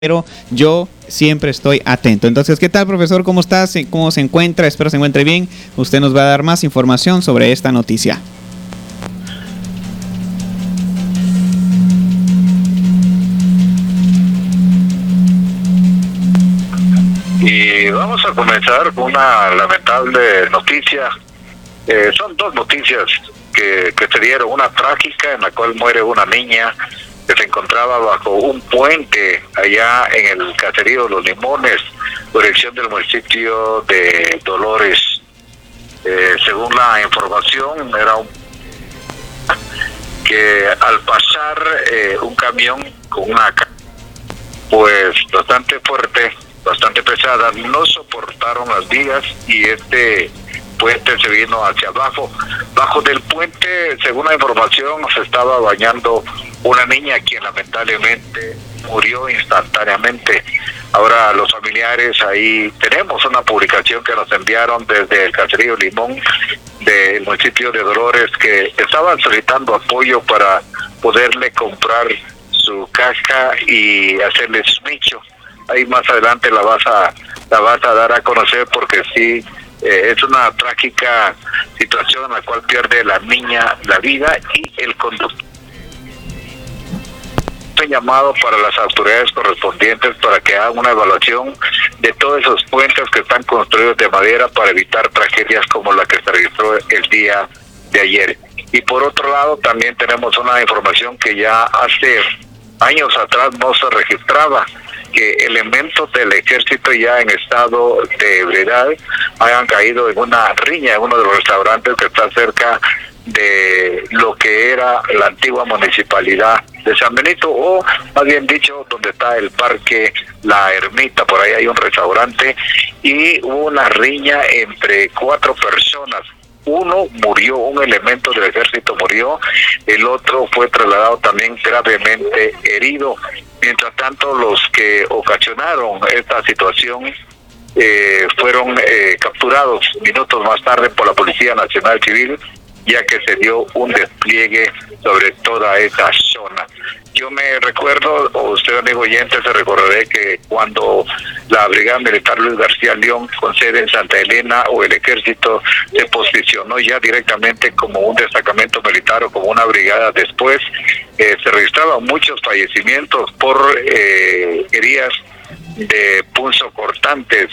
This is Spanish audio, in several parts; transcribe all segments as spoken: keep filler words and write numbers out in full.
pero yo siempre estoy atento. Entonces, ¿qué tal, profesor? ¿Cómo estás? ¿Cómo se encuentra? Espero se encuentre bien. Usted nos va a dar más información sobre esta noticia. Y vamos a comenzar con una lamentable noticia. Eh, son dos noticias que, que se dieron. Una trágica en la cual muere una niña que se encontraba bajo un puente allá en el caserío Los Limones, dirección del municipio de Dolores. Eh, según la información, era un que al pasar eh, un camión con una ca- pues bastante fuerte, bastante pesada, no soportaron las vigas y este puente se vino hacia abajo. Bajo del puente, según la información, se estaba bañando una niña quien lamentablemente murió instantáneamente. Ahora los familiares, ahí tenemos una publicación que nos enviaron desde el caserío Limón del municipio de Dolores, que estaban solicitando apoyo para poderle comprar su caja y hacerle su nicho. Ahí más adelante la vas a la vas a dar a conocer, porque sí, eh, es una trágica situación en la cual pierde la niña la vida y el conductor. Llamado para las autoridades correspondientes para que hagan una evaluación de todos esos puentes que están construidos de madera para evitar tragedias como la que se registró el día de ayer. Y por otro lado, también tenemos una información que ya hace años atrás no se registraba, que elementos del ejército ya en estado de ebriedad hayan caído en una riña en uno de los restaurantes que está cerca de lo que era la antigua municipalidad de San Benito, o más bien dicho, donde está el parque La Ermita. Por ahí hay un restaurante y hubo una riña entre cuatro personas. Uno murió, un elemento del ejército murió, el otro fue trasladado también gravemente herido. Mientras tanto, los que ocasionaron esta situación eh, fueron eh, capturados minutos más tarde por la Policía Nacional Civil, ya que se dio un despliegue sobre toda esa zona. Yo me recuerdo, o usted, amigo oyente, se recordará que cuando la Brigada Militar Luis García León, con sede en Santa Elena, o el ejército se posicionó ya directamente como un destacamento militar o como una brigada después, eh, se registraban muchos fallecimientos por eh, heridas de punzocortantes.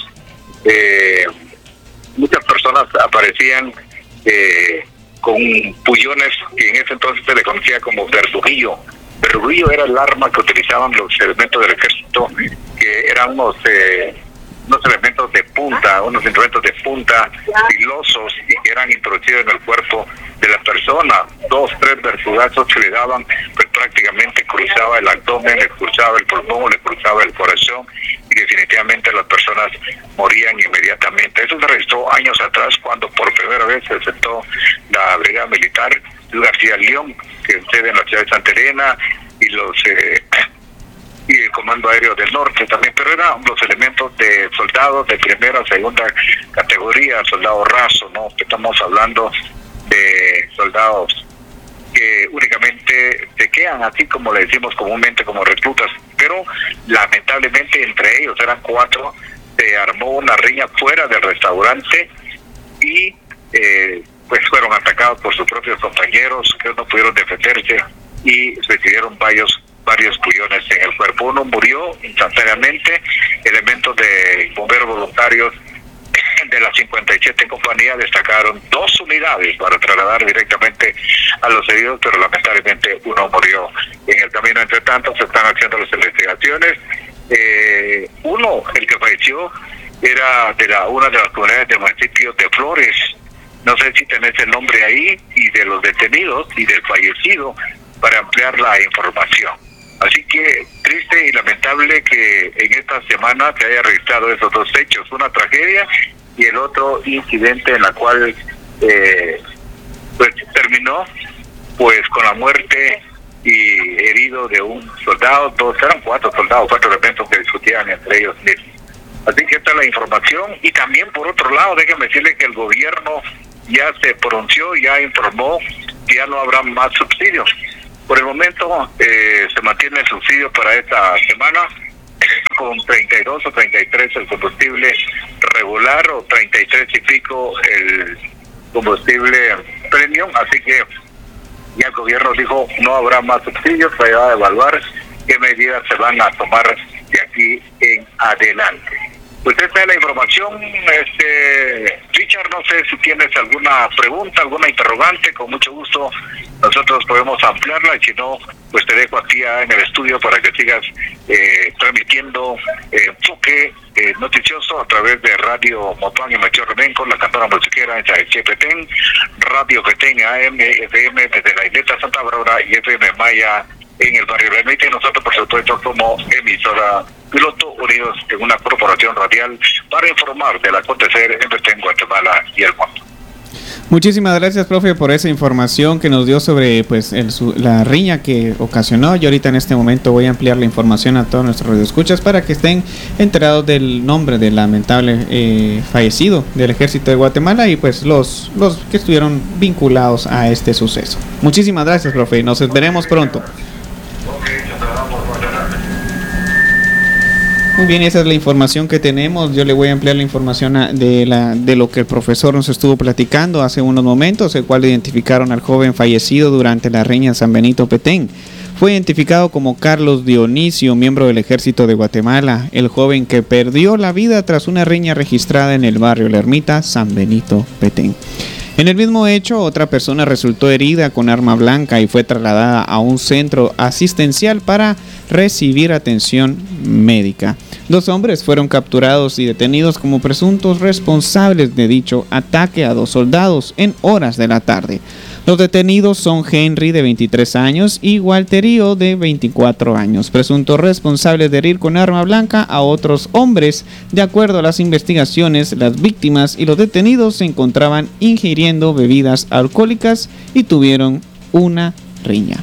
Eh, muchas personas aparecían eh, con pullones que en ese entonces se le conocía como verdugillo. Verdugillo era el arma que utilizaban los elementos del ejército, que eran unos, eh, unos elementos de punta, unos instrumentos de punta filosos y que eran introducidos en el cuerpo de la persona. Dos, tres vertugazos que le daban, pues prácticamente cruzaba el abdomen, le cruzaba el pulmón, le cruzaba el corazón, y definitivamente las personas morían inmediatamente. Eso se registró años atrás, cuando por primera vez se sentó la Brigada Militar Luis García León, que sede en la ciudad de Santa Elena, y los eh, y el Comando Aéreo del Norte también, pero eran los elementos de soldados de primera, segunda categoría, soldado raso, ¿no? Estamos hablando de soldados que únicamente se quedan, así como le decimos comúnmente, como reclutas, pero lamentablemente entre ellos, eran cuatro, se armó una riña fuera del restaurante y eh, pues fueron atacados por sus propios compañeros, que no pudieron defenderse y recibieron varios varios pullones en el cuerpo. Uno murió instantáneamente. Elementos de bomberos voluntarios de la cincuenta y siete compañía destacaron dos unidades para trasladar directamente a los heridos, pero lamentablemente uno murió en el camino. Entre tanto, se están haciendo las investigaciones. Eh, uno, el que falleció, era de la una de las comunidades del municipio de Flores. No sé si tenés el nombre ahí, y de los detenidos y del fallecido, para ampliar la información. Así que triste y lamentable que en esta semana se haya registrado esos dos hechos, una tragedia y el otro incidente en la cual eh, pues terminó pues con la muerte y herido de un soldado. Dos, eran cuatro soldados, cuatro elementos que discutían entre ellos mismos. Así que esta es la información. Y también, por otro lado, déjeme decirle que el gobierno ya se pronunció, ya informó que ya no habrá más subsidios. Por el momento eh, se mantiene el subsidio para esta semana con treinta y dos o treinta y tres el combustible regular o treinta y tres y pico el combustible premium, así que ya el gobierno dijo no habrá más subsidios, se va a evaluar qué medidas se van a tomar de aquí en adelante. Pues esta es la información. Este, Richard, no sé si tienes alguna pregunta, alguna interrogante, con mucho gusto nosotros podemos ampliarla, y si no, pues te dejo aquí en el estudio para que sigas eh, transmitiendo eh, enfoque eh, noticioso a través de Radio Motuán y Melchor Remenco, la cantora musiquera en H P T E N, Radio Petén A M, F M desde la isleta Santa Bárbara y F M Maya en el barrio La Ermita, y nosotros por supuesto como emisora piloto unidos en una corporación radial para informar del acontecer en Petén, Guatemala y el mundo. Muchísimas gracias, profe, por esa información que nos dio sobre pues el, su, la riña que ocasionó. Yo ahorita en este momento voy a ampliar la información a todos nuestros radioescuchas para que estén enterados del nombre del lamentable eh, fallecido del Ejército de Guatemala y pues los, los que estuvieron vinculados a este suceso. Muchísimas gracias, profe, nos veremos pronto. Muy bien, esa es la información que tenemos. Yo le voy a ampliar la información a, de, la, de lo que el profesor nos estuvo platicando hace unos momentos, el cual identificaron al joven fallecido durante la riña en San Benito Petén. Fue identificado como Carlos Dionisio, miembro del Ejército de Guatemala, el joven que perdió la vida tras una riña registrada en el barrio La Ermita, San Benito Petén. En el mismo hecho, otra persona resultó herida con arma blanca y fue trasladada a un centro asistencial para recibir atención médica. Dos hombres fueron capturados y detenidos como presuntos responsables de dicho ataque a dos soldados en horas de la tarde. Los detenidos son Henry, de veintitrés años, y Walterio, de veinticuatro años, presuntos responsables de herir con arma blanca a otros hombres. De acuerdo a las investigaciones, las víctimas y los detenidos se encontraban ingiriendo bebidas alcohólicas y tuvieron una riña.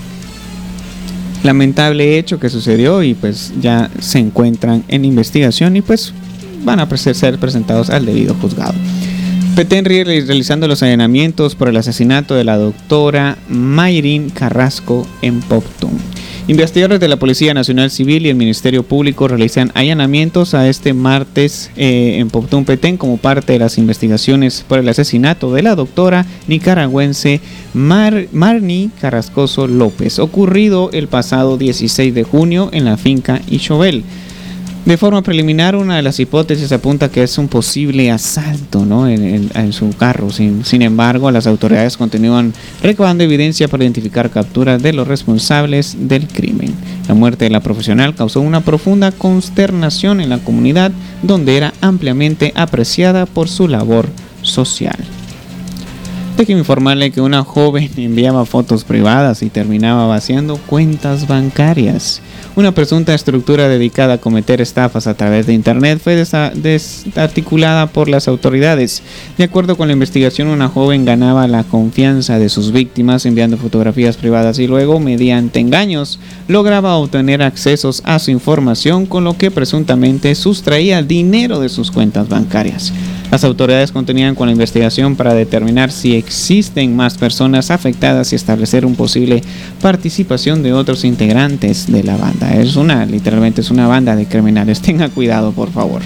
Lamentable hecho que sucedió y pues ya se encuentran en investigación y pues van a ser presentados al debido juzgado. Petén realizando los allanamientos por el asesinato de la doctora Mayrin Carrasco en Poptún. Investigadores de la Policía Nacional Civil y el Ministerio Público realizan allanamientos a este martes eh, en Poptún, Petén, como parte de las investigaciones por el asesinato de la doctora nicaragüense Mar, Marni Carrascoso López, ocurrido el pasado dieciséis de junio en la finca Ixobel. De forma preliminar, una de las hipótesis apunta que es un posible asalto, ¿no?, en, en, en su carro. Sin, sin embargo, las autoridades continúan recabando evidencia para identificar capturas de los responsables del crimen. La muerte de la profesional causó una profunda consternación en la comunidad, donde era ampliamente apreciada por su labor social. Déjeme informarle que una joven enviaba fotos privadas y terminaba vaciando cuentas bancarias. Una presunta estructura dedicada a cometer estafas a través de internet fue desa- desarticulada por las autoridades. De acuerdo con la investigación, una joven ganaba la confianza de sus víctimas enviando fotografías privadas y luego, mediante engaños, lograba obtener accesos a su información, con lo que presuntamente sustraía dinero de sus cuentas bancarias. Las autoridades continúan con la investigación para determinar si existen más personas afectadas y establecer una posible participación de otros integrantes de la banda. Es una, literalmente es una banda de criminales. Tenga cuidado, por favor.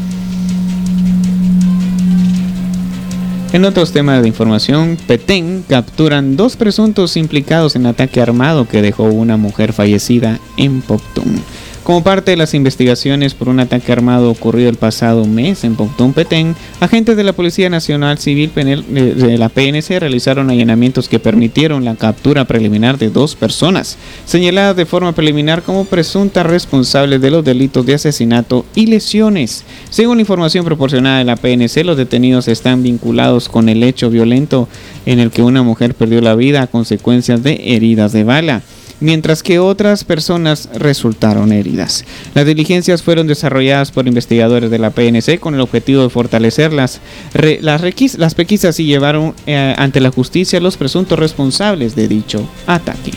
En otros temas de información, Petén capturan dos presuntos implicados en ataque armado que dejó una mujer fallecida en Poptún. Como parte de las investigaciones por un ataque armado ocurrido el pasado mes en Poptún, Petén, agentes de la Policía Nacional Civil de la P N C realizaron allanamientos que permitieron la captura preliminar de dos personas, señaladas de forma preliminar como presuntas responsables de los delitos de asesinato y lesiones. Según la información proporcionada de la P N C, los detenidos están vinculados con el hecho violento en el que una mujer perdió la vida a consecuencias de heridas de bala, mientras que otras personas resultaron heridas. Las diligencias fueron desarrolladas por investigadores de la P N C con el objetivo de fortalecer las, re, las, requis, las pesquisas y llevaron eh, ante la justicia a los presuntos responsables de dicho ataque.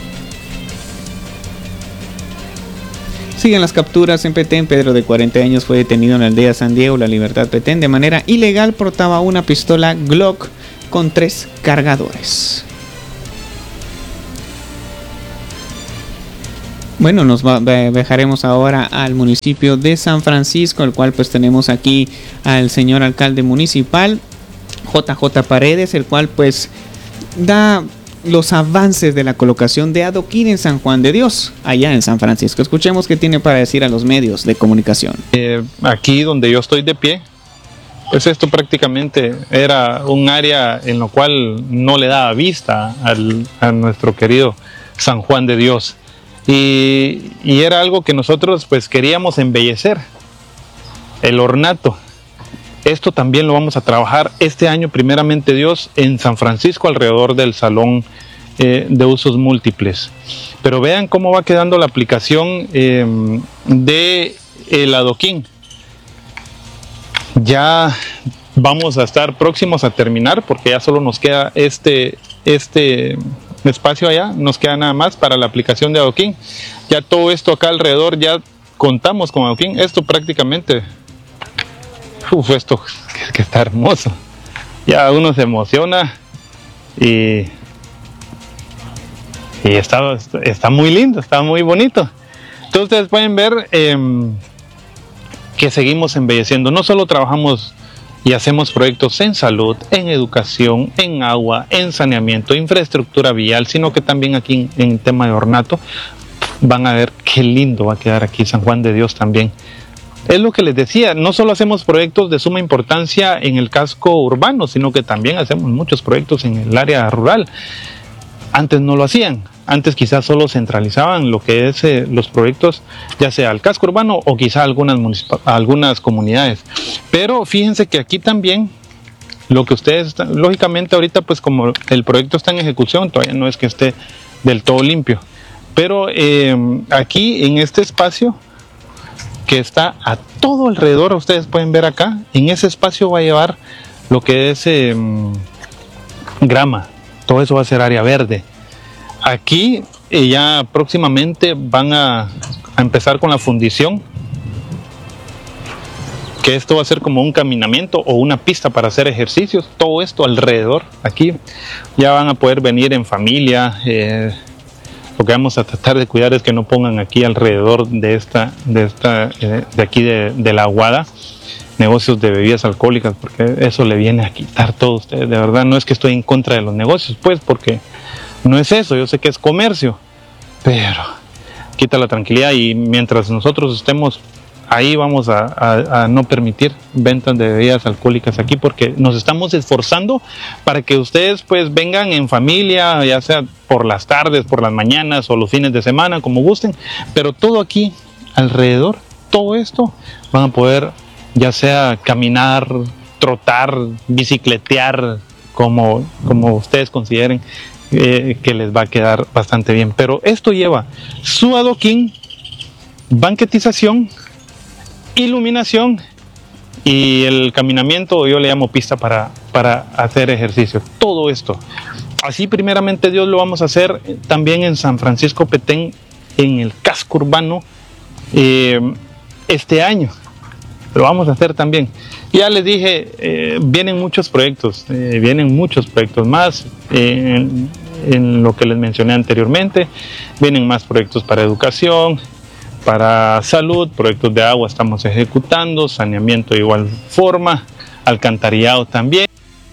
Siguen las capturas en Petén. Pedro, de cuarenta años, fue detenido en la aldea San Diego, La Libertad, Petén. De manera ilegal portaba una pistola Glock con tres cargadores. Bueno, nos va, viajaremos ahora al municipio de San Francisco, el cual pues tenemos aquí al señor alcalde municipal, J J Paredes, el cual pues da los avances de la colocación de adoquín en San Juan de Dios, allá en San Francisco. Escuchemos qué tiene para decir a los medios de comunicación. Eh, aquí donde yo estoy de pie, pues esto prácticamente era un área en lo cual no le daba vista al, a nuestro querido San Juan de Dios. Y, y era algo que nosotros pues queríamos embellecer, el ornato. Esto también lo vamos a trabajar este año, primeramente Dios, en San Francisco, alrededor del salón eh, de usos múltiples. Pero vean cómo va quedando la aplicación eh, de el adoquín. Ya vamos a estar próximos a terminar, porque ya solo nos queda este, este espacio allá, nos queda nada más para la aplicación de adoquín. Ya todo esto acá alrededor ya contamos con adoquín. Esto prácticamente, uf, esto que, que está hermoso. Ya uno se emociona y, y está, está muy lindo, está muy bonito. Entonces ustedes pueden ver eh, que seguimos embelleciendo. No solo trabajamos y hacemos proyectos en salud, en educación, en agua, en saneamiento, infraestructura vial, sino que también aquí en, en tema de ornato. Van a ver qué lindo va a quedar aquí San Juan de Dios también. Es lo que les decía, no solo hacemos proyectos de suma importancia en el casco urbano, sino que también hacemos muchos proyectos en el área rural. Antes no lo hacían, antes quizás solo centralizaban lo que es eh, los proyectos, ya sea al casco urbano o quizá algunas, algunas comunidades. Pero fíjense que aquí también lo que ustedes, están, lógicamente ahorita pues como el proyecto está en ejecución, todavía no es que esté del todo limpio. Pero eh, aquí en este espacio que está a todo alrededor, ustedes pueden ver acá, en ese espacio va a llevar lo que es eh, grama, todo eso va a ser área verde. Aquí eh, ya próximamente van a, a empezar con la fundición, que esto va a ser como un caminamiento o una pista para hacer ejercicios, todo esto alrededor, aquí ya van a poder venir en familia. eh, Lo que vamos a tratar de cuidar es que no pongan aquí alrededor de esta, de esta, eh, de aquí de, de la Aguada, negocios de bebidas alcohólicas, porque eso le viene a quitar todo a ustedes. De verdad, no es que estoy en contra de los negocios, pues, porque no es eso. Yo sé que es comercio, pero quita la tranquilidad y mientras nosotros estemos ahí vamos a, a, a no permitir ventas de bebidas alcohólicas aquí, porque nos estamos esforzando para que ustedes pues vengan en familia, ya sea por las tardes, por las mañanas o los fines de semana, como gusten, pero todo aquí alrededor, todo esto van a poder ya sea caminar, trotar, bicicletear, como, como ustedes consideren eh, que les va a quedar bastante bien. Pero esto lleva su adoquín, banquetización, iluminación y el caminamiento, yo le llamo pista para, para hacer ejercicio. Todo esto. Así primeramente Dios lo vamos a hacer también en San Francisco Petén, en el casco urbano, eh, este año. Lo vamos a hacer también. Ya les dije, eh, vienen muchos proyectos, eh, vienen muchos proyectos más eh, en, en lo que les mencioné anteriormente. Vienen más proyectos para educación, para salud, proyectos de agua estamos ejecutando, saneamiento de igual forma, alcantarillado también.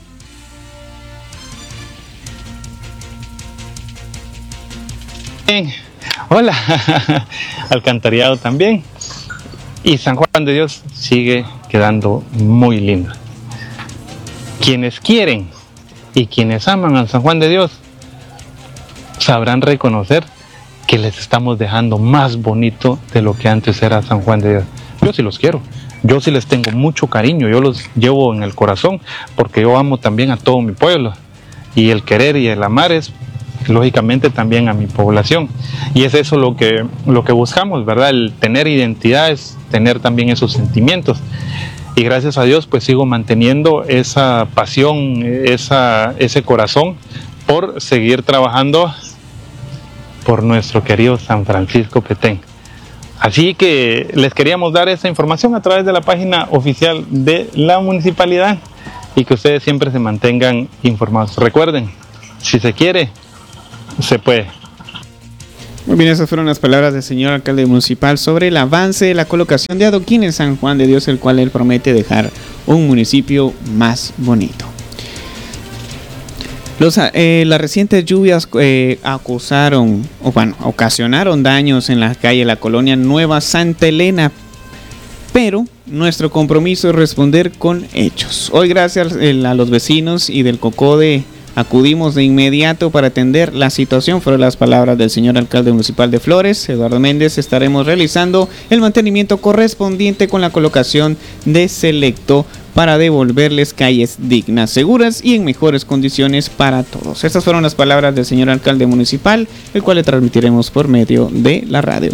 Hola, alcantarillado también. Y San Juan de Dios sigue quedando muy lindo. Quienes quieren y quienes aman a San Juan de Dios sabrán reconocer que les estamos dejando más bonito de lo que antes era San Juan de Dios. Yo sí los quiero, yo sí les tengo mucho cariño, yo los llevo en el corazón porque yo amo también a todo mi pueblo y el querer y el amar es lógicamente también a mi población y es eso lo que, lo que buscamos, ¿verdad? El tener identidad es tener también esos sentimientos y gracias a Dios pues sigo manteniendo esa pasión, esa, ese corazón por seguir trabajando por nuestro querido San Francisco Petén. Así que les queríamos dar esa información a través de la página oficial de la municipalidad y que ustedes siempre se mantengan informados. Recuerden, si se quiere, se puede. Muy bien, esas fueron las palabras del señor alcalde municipal sobre el avance de la colocación de adoquín en San Juan de Dios, el cual él promete dejar un municipio más bonito. Los, eh, las recientes lluvias eh, acusaron, o bueno, ocasionaron daños en la calle La Colonia Nueva Santa Elena, pero nuestro compromiso es responder con hechos. Hoy, gracias a los vecinos y del COCODE, acudimos de inmediato para atender la situación. Fueron las palabras del señor alcalde municipal de Flores, Eduardo Méndez. Estaremos realizando el mantenimiento correspondiente con la colocación de selecto para devolverles calles dignas, seguras y en mejores condiciones para todos. Estas fueron las palabras del señor alcalde municipal, el cual le transmitiremos por medio de la radio.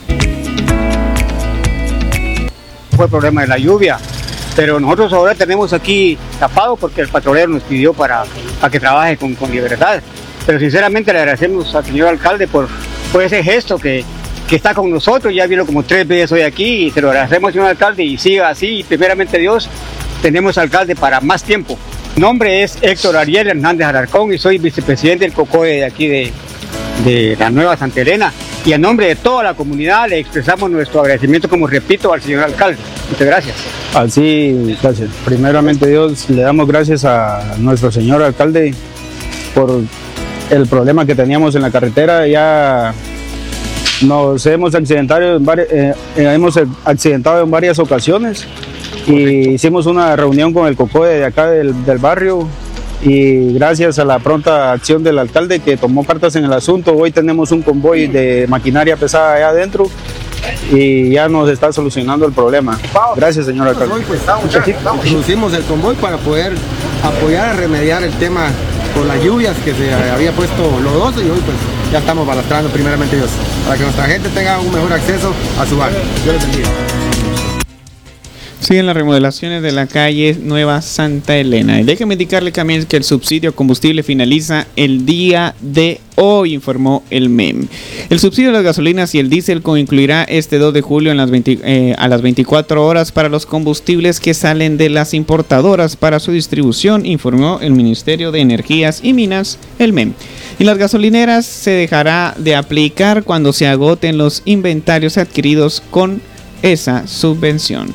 Fue el problema de la lluvia, pero nosotros ahora tenemos aquí tapado porque el patrulero nos pidió para, para que trabaje con, con libertad. Pero sinceramente le agradecemos al señor alcalde por, por ese gesto que, que está con nosotros. Ya vino como tres veces hoy aquí y se lo agradecemos, señor alcalde, y siga así. Y primeramente Dios, tenemos alcalde para más tiempo. Mi nombre es Héctor Ariel Hernández Alarcón y soy vicepresidente del COCODE de aquí de, de la Nueva Santa Elena. Y en nombre de toda la comunidad le expresamos nuestro agradecimiento, como repito, al señor alcalde. Muchas gracias. Así, gracias. Primeramente Dios, le damos gracias a nuestro señor alcalde por el problema que teníamos en la carretera. Ya nos hemos accidentado en, vari- eh, hemos accidentado en varias ocasiones y hicimos una reunión con el COCODE de acá del, del barrio. Y gracias a la pronta acción del alcalde que tomó cartas en el asunto, hoy tenemos un convoy de maquinaria pesada allá adentro y ya nos está solucionando el problema. Gracias, señor alcalde. Hoy pues estamos, ya, estamos. Producimos el convoy para poder apoyar a remediar el tema por las lluvias que se había puesto lodoso, y hoy pues ya estamos balastrando primeramente Dios, para que nuestra gente tenga un mejor acceso a su barrio. Dios les bendiga. Siguen las remodelaciones de la calle Nueva Santa Elena. Y déjeme indicarle también que el subsidio a combustible finaliza el día de hoy, informó el M E M. El subsidio de las gasolinas y el diésel concluirá este dos de julio en las veinte, eh, a las veinticuatro horas para los combustibles que salen de las importadoras para su distribución, informó el Ministerio de Energías y Minas, el M E M. Y las gasolineras se dejará de aplicar cuando se agoten los inventarios adquiridos con esa subvención.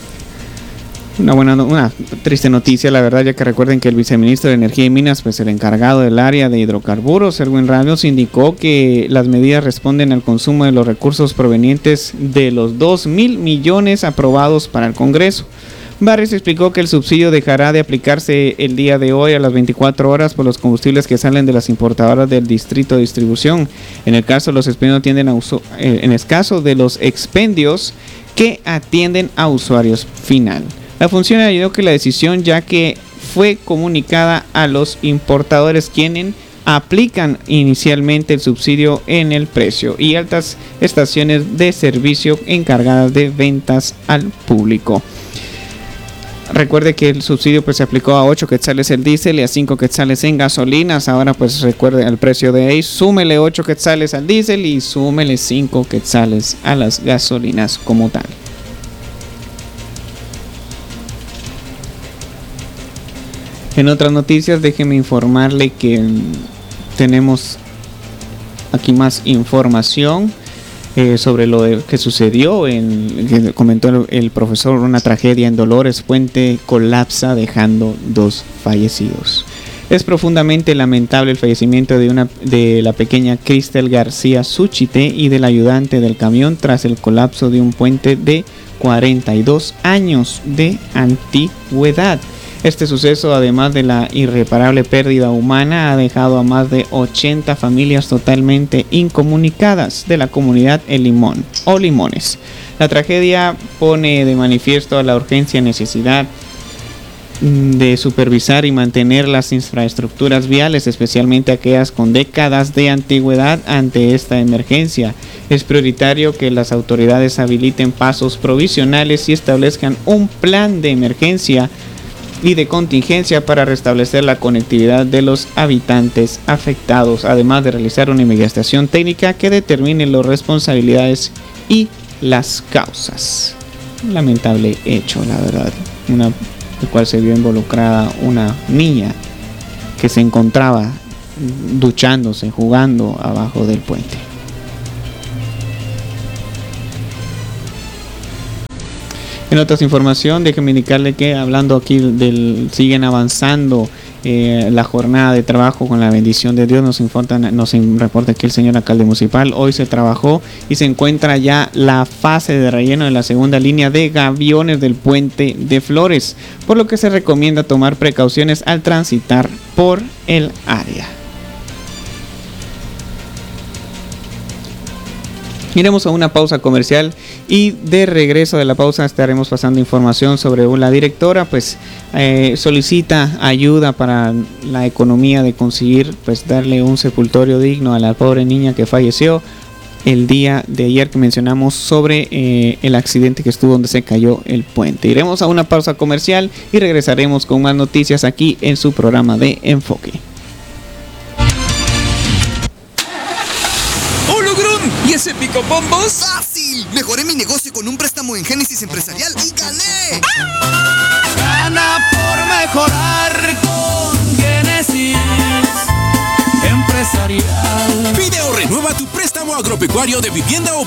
Una buena, una triste noticia, la verdad, ya que recuerden que el viceministro de Energía y Minas, pues el encargado del área de hidrocarburos, Erwin Radios, indicó que las medidas responden al consumo de los recursos provenientes de los dos mil millones aprobados para el Congreso. Barrios explicó que el subsidio dejará de aplicarse el día de hoy a las veinticuatro horas por los combustibles que salen de las importadoras del distrito de distribución. En el caso de los expendios tienden a uso, eh, en el caso de los expendios que atienden a usuarios final. La función ayudó que la decisión, ya que fue comunicada a los importadores, quienes aplican inicialmente el subsidio en el precio, y altas estaciones de servicio encargadas de ventas al público. Recuerde que el subsidio pues se aplicó a ocho quetzales el diésel y a cinco quetzales en gasolinas. Ahora pues recuerde el precio de ahí, súmele ocho quetzales al diésel y súmele cinco quetzales a las gasolinas como tal. En otras noticias, déjeme informarle que tenemos aquí más información eh, sobre lo de, que sucedió, en, que comentó el, el profesor, una tragedia en Dolores, puente colapsa dejando dos fallecidos. Es profundamente lamentable el fallecimiento de, una, de la pequeña Cristel García Suchite y del ayudante del camión tras el colapso de un puente de cuarenta y dos años de antigüedad. Este suceso, además de la irreparable pérdida humana, ha dejado a más de ochenta familias totalmente incomunicadas de la comunidad El Limón o Limones. La tragedia pone de manifiesto la urgencia y necesidad de supervisar y mantener las infraestructuras viales, especialmente aquellas con décadas de antigüedad. Ante esta emergencia, es prioritario que las autoridades habiliten pasos provisionales y establezcan un plan de emergencia y de contingencia para restablecer la conectividad de los habitantes afectados, además de realizar una investigación técnica que determine las responsabilidades y las causas. Lamentable hecho, la verdad, una el cual se vio involucrada una niña que se encontraba duchándose, jugando abajo del puente. En otras información, déjenme indicarle que hablando aquí del siguen avanzando eh, la jornada de trabajo con la bendición de Dios. Nos informa, nos reporta aquí el señor alcalde municipal. Hoy se trabajó y se encuentra ya la fase de relleno de la segunda línea de gaviones del puente de Flores, por lo que se recomienda tomar precauciones al transitar por el área. Iremos a una pausa comercial y de regreso de la pausa estaremos pasando información sobre la directora, pues eh, solicita ayuda para la economía de conseguir pues darle un sepultorio digno a la pobre niña que falleció el día de ayer que mencionamos sobre eh, el accidente que estuvo donde se cayó el puente. Iremos a una pausa comercial y regresaremos con más noticias aquí en su programa de Enfoque. ¿Y ese pico bombos? ¡Fácil! Mejoré mi negocio con un préstamo en Génesis Empresarial y gané. Gana por mejorar con Génesis Empresarial. Pide o renueva tu préstamo agropecuario de vivienda o